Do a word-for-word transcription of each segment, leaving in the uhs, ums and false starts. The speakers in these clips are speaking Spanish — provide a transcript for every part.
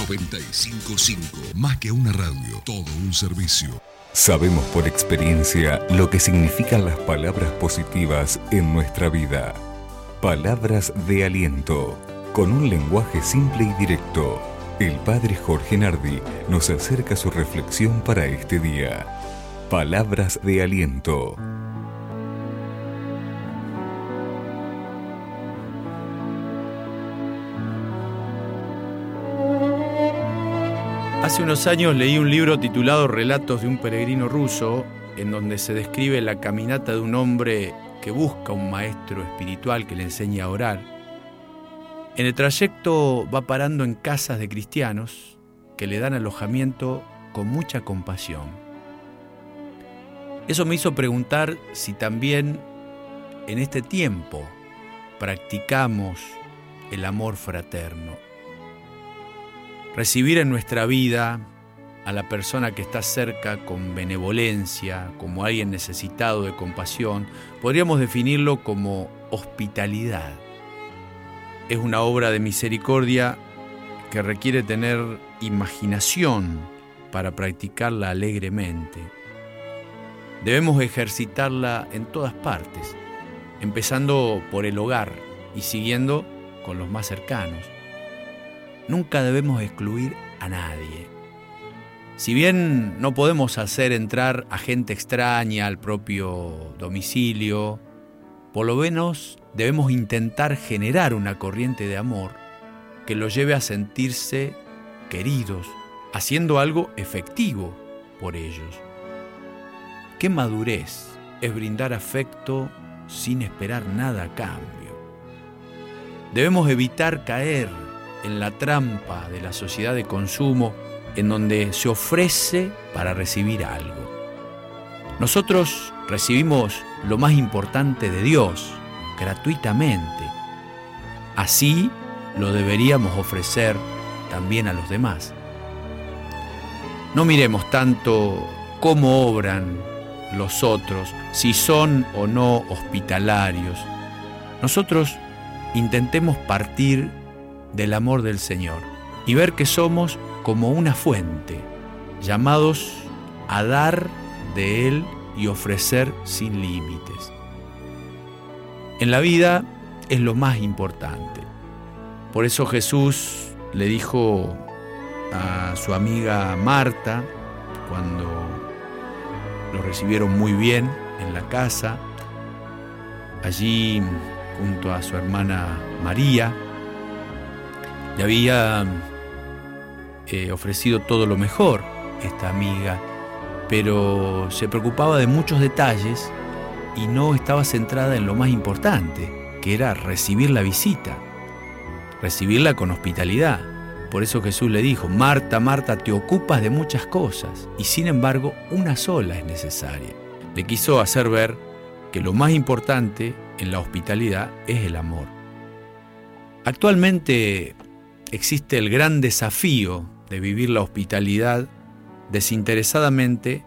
noventa y cinco punto cinco. Más que una radio, todo un servicio. Sabemos por experiencia lo que significan las palabras positivas en nuestra vida. Palabras de aliento, con un lenguaje simple y directo. El padre Jorge Nardi nos acerca su reflexión para este día. Palabras de aliento. Hace unos años leí un libro titulado Relatos de un peregrino ruso, en donde se describe la caminata de un hombre que busca un maestro espiritual que le enseñe a orar. En el trayecto va parando en casas de cristianos que le dan alojamiento con mucha compasión. Eso me hizo preguntar si también en este tiempo practicamos el amor fraterno. Recibir en nuestra vida a la persona que está cerca con benevolencia, como alguien necesitado de compasión, podríamos definirlo como hospitalidad. Es una obra de misericordia que requiere tener imaginación para practicarla alegremente. Debemos ejercitarla en todas partes, empezando por el hogar y siguiendo con los más cercanos. Nunca debemos excluir a nadie. Si bien no podemos hacer entrar a gente extraña al propio domicilio, por lo menos debemos intentar generar una corriente de amor que los lleve a sentirse queridos, haciendo algo efectivo por ellos. Qué madurez es brindar afecto sin esperar nada a cambio. Debemos evitar caer en la trampa de la sociedad de consumo en donde se ofrece para recibir algo. Nosotros recibimos lo más importante de Dios, gratuitamente. Así lo deberíamos ofrecer también a los demás. No miremos tanto cómo obran los otros, si son o no hospitalarios. Nosotros intentemos partir del amor del Señor y ver que somos como una fuente, llamados a dar de Él y ofrecer sin límites. En la vida es lo más importante. Por eso Jesús le dijo a su amiga Marta, cuando lo recibieron muy bien en la casa, allí junto a su hermana María, le había eh, ofrecido todo lo mejor esta amiga, pero se preocupaba de muchos detalles y no estaba centrada en lo más importante, que era recibir la visita, recibirla con hospitalidad. Por eso Jesús le dijo: Marta, Marta, te ocupas de muchas cosas y sin embargo una sola es necesaria. Le quiso hacer ver que lo más importante en la hospitalidad es el amor. Actualmente existe el gran desafío de vivir la hospitalidad desinteresadamente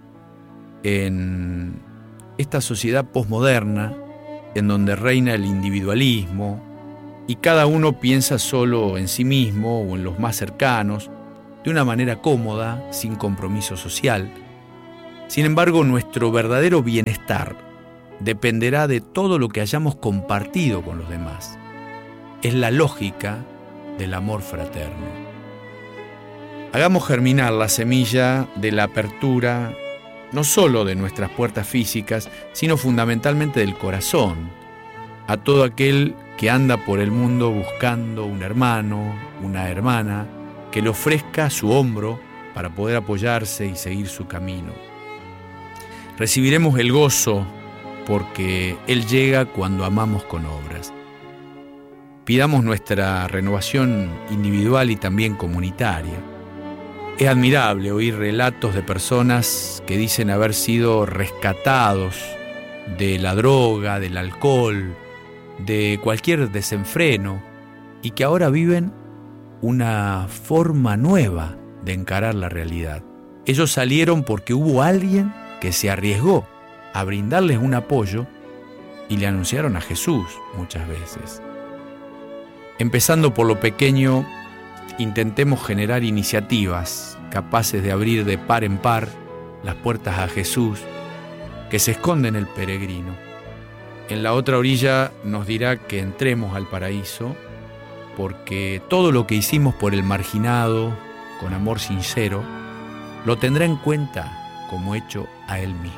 en esta sociedad posmoderna en donde reina el individualismo y cada uno piensa solo en sí mismo o en los más cercanos, de una manera cómoda, sin compromiso social. Sin embargo, nuestro verdadero bienestar dependerá de todo lo que hayamos compartido con los demás. Es la lógica del amor fraterno. Hagamos germinar la semilla de la apertura, no solo de nuestras puertas físicas, sino fundamentalmente del corazón, a todo aquel que anda por el mundo buscando un hermano, una hermana, que le ofrezca su hombro para poder apoyarse y seguir su camino. Recibiremos el gozo porque Él llega cuando amamos con obras. Pidamos nuestra renovación individual y también comunitaria. Es admirable oír relatos de personas que dicen haber sido rescatados de la droga, del alcohol, de cualquier desenfreno y que ahora viven una forma nueva de encarar la realidad. Ellos salieron porque hubo alguien que se arriesgó a brindarles un apoyo y le anunciaron a Jesús muchas veces. Empezando por lo pequeño, intentemos generar iniciativas capaces de abrir de par en par las puertas a Jesús, que se esconde en el peregrino. En la otra orilla nos dirá que entremos al paraíso, porque todo lo que hicimos por el marginado, con amor sincero, lo tendrá en cuenta como hecho a él mismo.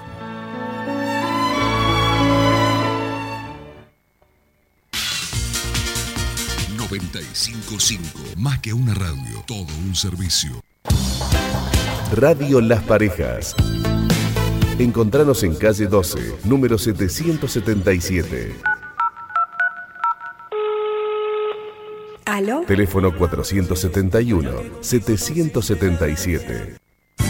noventa y cinco punto cinco, más que una radio, todo un servicio. Radio Las Parejas. Encontranos en calle doce, número setecientos setenta y siete. ¿Aló? Teléfono cuatrocientos setenta y uno, setecientos setenta y siete.